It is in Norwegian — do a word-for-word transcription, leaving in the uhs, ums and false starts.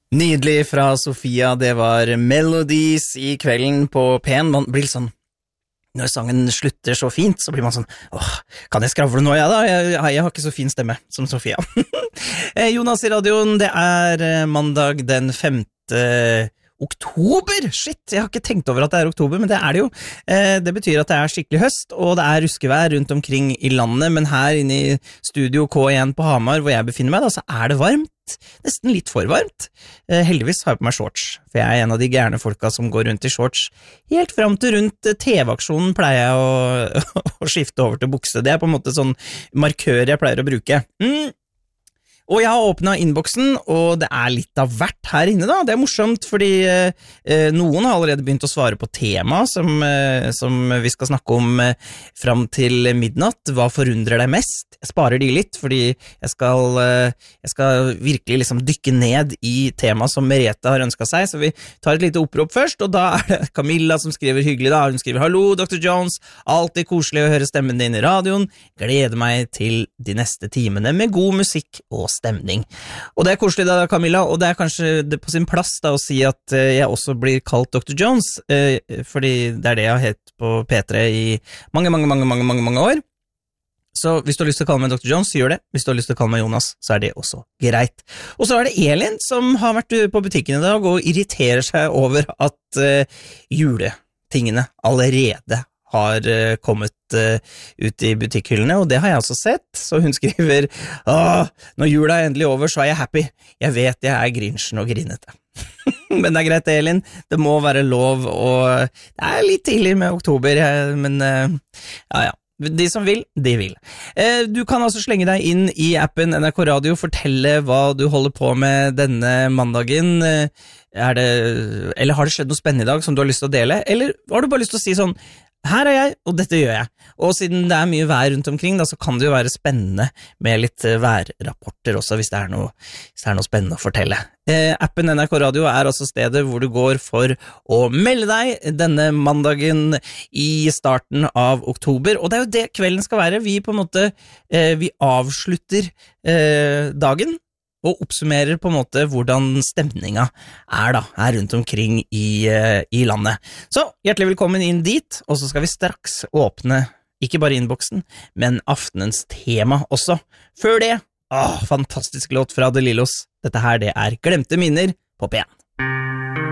Nydelig fra Sofia, det var Melodies I kvelden på P en. Man blir sånn, når sangen slutter så fint, så blir man sånn, åh, kan jeg skravle nå, ja da? Jeg, jeg har ikke så fin stemme som Sofia. Jonas I radioen, det er mandag den femte oktober. Shit, jeg har ikke tenkt over at det er oktober, men det er det jo. Det betyr at det er skikkelig høst, og det er ruskevær rundt omkring I landet, men her inne I studio K en på Hamar, hvor jeg befinner meg, da, så er det varmt. Nesten litt for varmt. Eh, heldigvis har jeg på meg shorts, for jeg er en av de gærne folka som går rundt I shorts. Helt frem til rundt T V-aksjonen pleier jeg å, å skifte over til bukse. Det er på en måte sånn markør jeg pleier å bruke. Mm. Og jeg har åpnet innboksen, og det er litt av hvert her inne da. Det er morsomt, fordi eh, noen har allerede begynt å svare på tema som, eh, som vi skal snakke om eh, frem til midnatt. Hva forundrer deg mest? Jeg sparer de litt, fordi jeg skal, eh, jeg skal virkelig liksom dykke ned I tema som Merete har ønsket seg, så vi tar et lite opprop først, og da er det Camilla som skriver hyggelig da. Hun skriver, hallo, doktor Jones, alltid koselig å høre stemmen din I radioen. Gleder meg til de neste timene med god musikk og stemning. Og det er koselig da, Camilla, og det er kanskje det på sin plass da å si at uh, jeg også blir kalt doktor Jones, uh, fordi det er det jeg har hett på P tre I mange, mange, mange, mange, mange, mange år. Så hvis du har lyst til å kalle meg doktor Jones, så gjør det. Hvis du har lyst til å kalle meg Jonas, så er det også greit. Og så er det Elin som har vært på butikken I dag og irriterer seg over at uh, juletingene allerede har uh, kommet uh, ut I butikkhyllene, og det har jeg også sett, så hun skriver, åh, når jula er endelig over, så er jeg happy. Jeg vet jeg er grinchen og grinete. Men det er greit, Elin. Det må være lov, og det er litt tidlig med oktober, men uh, ja, ja. De som vil, de vil. Eh, du kan altså slenge deg inn I appen N R K Radio, fortelle hva du holder på med denne mandagen. Eh, er det, eller har det skjedd noe spennende I dag som du har lyst til å dele? Eller har du bare lyst til å si sånn, her er jeg, og dette gjør jeg. Og siden det er mye vær rundt omkring, da, så kan det jo være spennende med litt værrapporter også, hvis det er noe, hvis det er noe spennende å fortelle. Eh, appen N R K Radio er altså stedet hvor du går for å melde deg denne mandagen I starten av oktober, og det er jo det kvelden skal være. Vi på en måte, eh, vi avslutter eh, dagen, og oppsummerer på en måte hvordan stemninga er da, her rundt omkring I, uh, I landet. Så, hjertelig velkommen inn dit, og så skal vi straks åpne, ikke bare innboksen, men aftenens tema også. Før det, åh, fantastisk låt fra The Lillos. Dette her, det er Glemte minner på P en.